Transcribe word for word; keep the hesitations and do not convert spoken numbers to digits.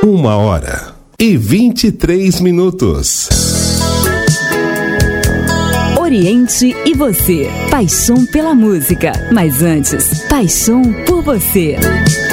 Uma hora e vinte e três minutos. Oriente e você. Paixão pela música. Mas antes, paixão por você.